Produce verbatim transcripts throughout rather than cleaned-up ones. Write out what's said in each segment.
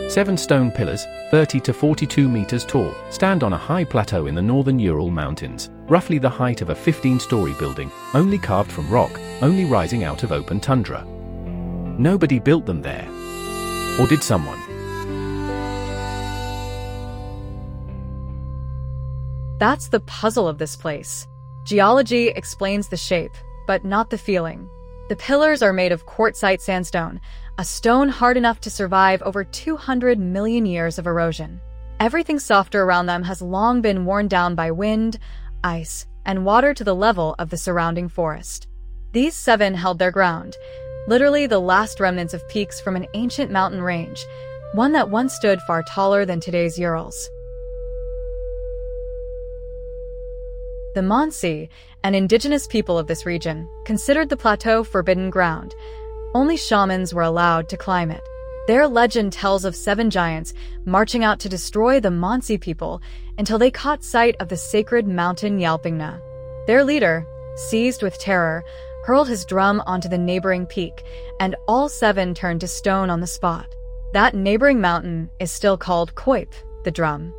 Seven stone pillars, thirty to forty-two meters tall, stand on a high plateau in the northern Ural Mountains, roughly the height of a fifteen-story building, only carved from rock, only rising out of open tundra. Nobody built them there. Or did someone? That's the puzzle of this place. Geology explains the shape, but not the feeling. The pillars are made of quartzite sandstone, a stone hard enough to survive over two hundred million years of erosion. Everything softer around them has long been worn down by wind, ice, and water to the level of the surrounding forest. These seven held their ground, literally the last remnants of peaks from an ancient mountain range, one that once stood far taller than today's Urals. The Mansi, an indigenous people of this region, considered the plateau forbidden ground. Only shamans were allowed to climb it. Their legend tells of seven giants marching out to destroy the Mansi people until they caught sight of the sacred mountain Yalpingna. Their leader, seized with terror, hurled his drum onto the neighboring peak, and all seven turned to stone on the spot. That neighboring mountain is still called Koip, the drum.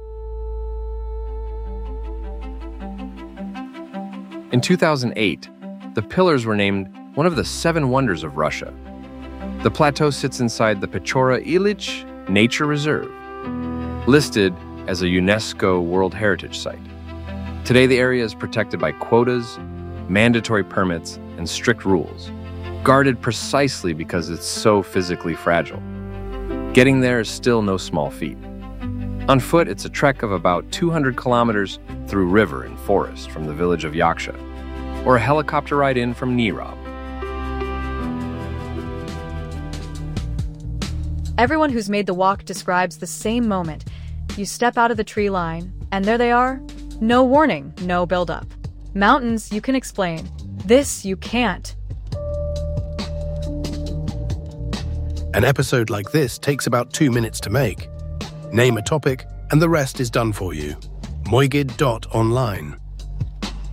In two thousand eight, the pillars were named one of the seven wonders of Russia. The plateau sits inside the Pechora Ilich Nature Reserve, listed as a UNESCO World Heritage Site. Today, the area is protected by quotas, mandatory permits, and strict rules, guarded precisely because it's so physically fragile. Getting there is still no small feat. On foot, it's a trek of about two hundred kilometers through river and forest from the village of Yaksha, or a helicopter ride in from Nirab. Everyone who's made the walk describes the same moment. You step out of the tree line, and there they are. No warning, no buildup. Mountains you can explain. This you can't. An episode like this takes about two minutes to make. Name a topic, and the rest is done for you. moigid dot online